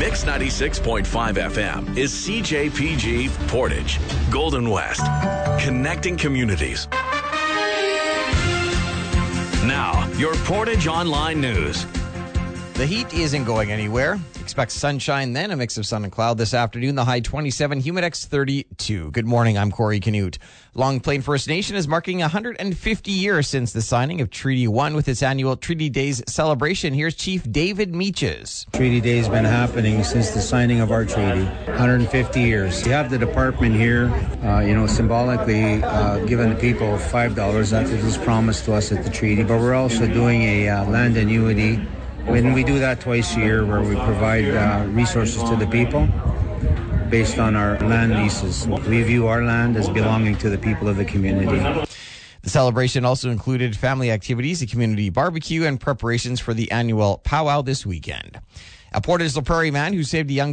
Mix 96.5 FM is CJPG Portage, Golden West, connecting communities. Now, your Portage Online News. The heat isn't going anywhere. Expect sunshine, then a mix of sun and cloud this afternoon. The high 27, Humidex 32. Good morning, I'm Corey Canute. Long Plain First Nation is marking 150 years since the signing of Treaty 1 with its annual Treaty Days celebration. Here's Chief David Meaches. Treaty Day has been happening since the signing of our treaty, 150 years. We have the department here, symbolically giving the people $5. That was promised to us at the treaty, but we're also doing a land annuity. When we do that twice a year, where we provide resources to the people based on our land leases. We view our land as belonging to the people of the community. The celebration also included family activities, a community barbecue, and preparations for the annual powwow this weekend. A Portage La Prairie man who saved a young